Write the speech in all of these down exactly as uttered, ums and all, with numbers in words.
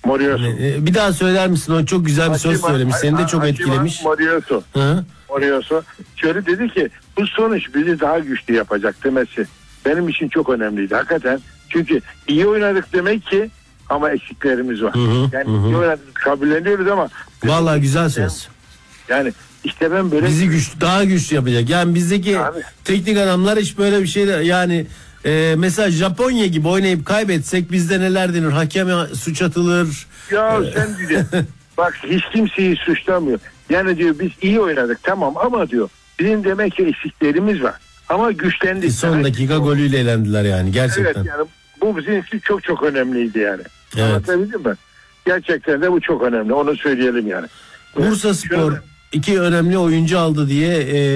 Moriyasu. E, bir daha söyler misin? O çok güzel bir söz Hachiman, söylemiş. Seni de çok Hachiman etkilemiş. Moriyasu. Hı? Moriyasu. Şöyle dedi ki bu sonuç bizi daha güçlü yapacak demesi benim için çok önemliydi. Hakikaten. Çünkü iyi oynadık demek ki ama eksiklerimiz var. Hı hı, yani hı. iyi oynadık kabulleniyoruz ama. Vallahi güzel söz. Yani işte ben böyle. Bizi güçlü, daha güçlü yapacak. Yani bizdeki Abi. teknik adamlar hiç böyle bir şey yani e, mesela Japonya gibi oynayıp kaybetsek bizde neler denir? Hakeme suç atılır. Ya sen diyor. Bak hiç kimseyi suçlamıyor. Yani diyor biz iyi oynadık tamam ama diyor bizim demek ki eksiklerimiz var. Ama güçlendik. Son dakika golüyle elendiler yani gerçekten. Evet yani bu bizim için çok çok önemliydi yani. Evet. Anlatabildim mi? Gerçekten de bu çok önemli. Onu söyleyelim yani. Bursa Spor iki önemli oyuncu aldı diye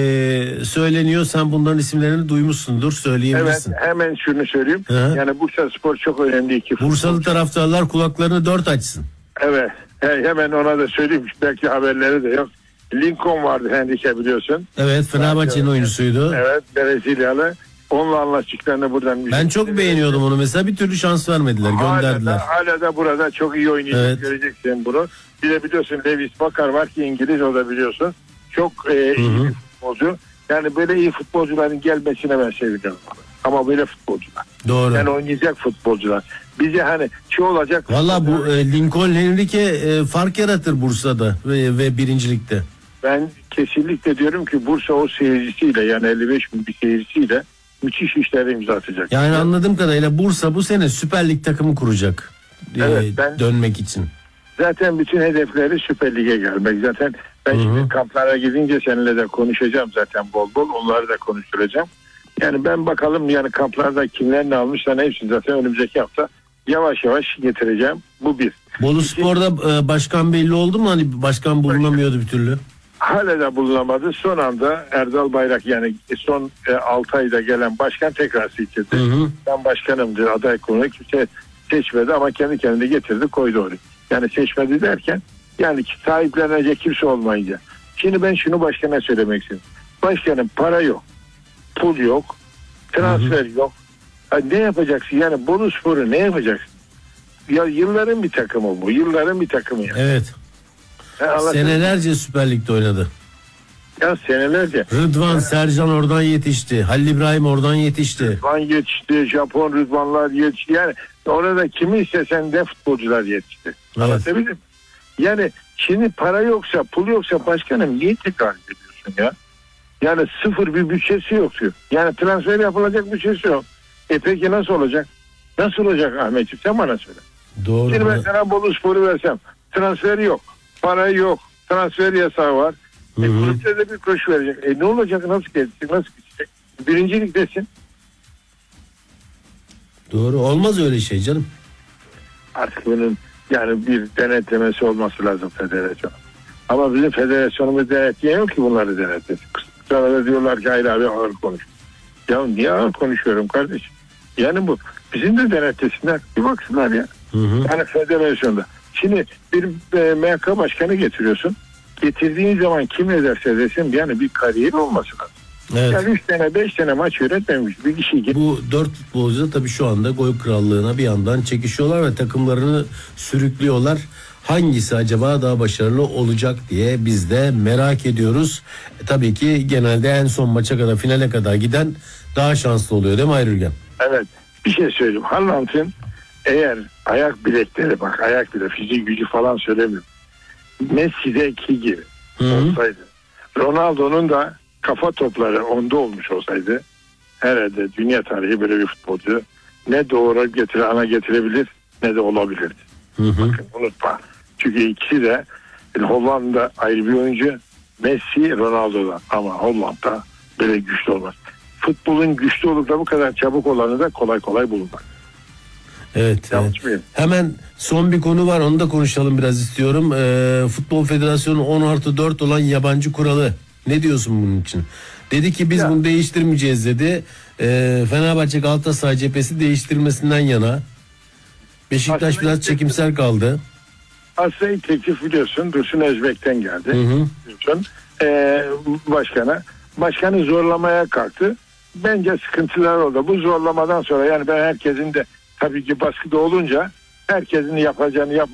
e, söyleniyor. Sen bunların isimlerini duymuşsundur, söyleyebilirsin. Evet hemen şunu söyleyeyim. Hı. Yani Bursa Spor çok önemli iki futbolcu. Bursalı taraftarlar kulaklarını dört açsın. Evet. He, hemen ona da söyleyeyim. Belki haberleri de yok. Lincoln vardı Hendike biliyorsun. Evet, Fenerbahçe'nin oyuncusuydu. Evet, Brezilyalı. Onunla anlaştıklarını buradan... Ben çok beğeniyordum onu mesela. Bir türlü şans vermediler, gönderdiler. Hala da, hala da burada çok iyi oynayacak, evet. Göreceksin bunu. Bir de biliyorsun Lewis Bakar var ki İngiliz, o da biliyorsun. Çok e, iyi bir futbolcu. Yani böyle iyi futbolcuların gelmesine ben seviniyorum. Ama böyle futbolcular. Doğru. Yani oynayacak futbolcular. Bize hani şu olacak... Valla bu e, Lincoln Henrique e, fark yaratır Bursa'da ve, ve birincilikte. Ben kesinlikle diyorum ki Bursa o seyircisiyle yani elli beş bin bir seyircisiyle müthiş işlere imza atacak. Yani, yani anladığım kadarıyla Bursa bu sene Süper Lig takımı kuracak. Evet, e, ben, dönmek için. Zaten bütün hedefleri Süper Lig'e gelmek. Zaten ben Hı-hı. şimdi kamplara gidince seninle de konuşacağım zaten bol bol. Onları da konuşturacağım. Yani ben bakalım yani kamplarda kimler ne almışlar hepsini zaten önümüzdeki hafta yavaş yavaş getireceğim. Bu bir. Bolu Spor'da e, başkan belli oldu mu? Hani başkan bulunamıyordu bir türlü. Hala da bulunamadı. Son anda Erdal Bayrak yani son e, altı ayda gelen başkan tekrar seçildi. Hı hı. Ben başkanımdır aday konuyu kimse seçmedi ama kendi kendine getirdi koydu oraya. Yani seçmedi derken yani sahiplenecek kimse olmayınca. Şimdi ben şunu başkana söylemek istiyorum. Başkanım para yok. Pul yok. Transfer hı hı. yok. Ha, ne yapacaksın? Yani Bolu Spor'u ne yapacaksın? Ya yılların bir takımı bu. Yılların bir takımı. Yani. Evet. Ya, senelerce Süper Lig'de oynadı. Ya senelerce. Rıdvan, ya. Sercan oradan yetişti. Halil İbrahim oradan yetişti. Rıdvan yetişti. Japon Rıdvanlar yetişti. Yani orada kimi istesen de futbolcular yetişti. Evet. Yani şimdi para yoksa, pul yoksa başkanım niye tekrar ediyorsun ya? Yani sıfır bir bütçesi yok diyor. Yani transfer yapılacak bütçesi yok. E peki nasıl olacak? Nasıl olacak Ahmetciğim? Sen bana söyle. Doğru. Şimdi ben sana Bolu Spor'u versem. Transfer yok. Para yok. Transfer yasağı var. E, kulüpte de bir kuruş verecek. E ne olacak? Nasıl gelecek? Nasıl gidecek? Birinciliktesin. Doğru. Olmaz öyle şey canım. Artık bunun yani bir denetlemesi olması lazım federasyon. Ama bizim federasyonumuz denetleyen yok ki bunları denetlesin. Sonra da diyorlar ki hayır abi ağır konuş. Ya niye ağır konuşuyorum kardeşim? Yani bu. Bizim de denetlesinler. Bir baksınlar ya. Hı hı. Yani federasyonda. Şimdi bir e, M H K başkanı getiriyorsun. Getirdiğin zaman kim ne derse desin yani bir kariyeri olması lazım. Evet. Yani üç tane beş tane maç yönetmemiş bir kişi. Get- Bu dört futbolcu da tabii şu anda gol krallığına bir yandan çekişiyorlar ve takımlarını sürüklüyorlar. Hangisi acaba daha başarılı olacak diye biz de merak ediyoruz. E, tabii ki genelde en son maça kadar finale kadar giden daha şanslı oluyor değil mi Ayrılgen? Evet. Bir şey söyleyeyim. Haaland'ın eğer ayak bilekleri bak ayak bile fizik gücü falan söylemiyorum. Messi'deki gibi Hı-hı. olsaydı. Ronaldo'nun da kafa topları onda olmuş olsaydı herhalde dünya tarihi böyle bir futbolcu ne doğru getire ana getirebilir ne de olabilirdi. Hı-hı. Bakın unutma. Çünkü ikisi de Hollanda ayrı bir oyuncu. Messi Ronaldo'dan ama Hollanda böyle güçlü olmaz. Futbolun güçlü olup da bu kadar çabuk olanı da kolay kolay bulunmaz. Evet. evet. Hemen son bir konu var onu da konuşalım biraz istiyorum. Ee, Futbol Federasyonu on artı dört olan yabancı kuralı. Ne diyorsun bunun için? Dedi ki biz ya. bunu değiştirmeyeceğiz dedi. Ee, Fenerbahçe Galatasaray cephesi değiştirmesinden yana. Beşiktaş aslında biraz çekimsel kaldı. Aslında ilk teklif biliyorsun Dursun Özbek'ten geldi. Hı hı. Dursun ee, başkana. Başkanı zorlamaya kalktı. Bence sıkıntılar oldu. Bu zorlamadan sonra yani ben herkesin de tabii ki baskıda olunca herkesin yapacağını yap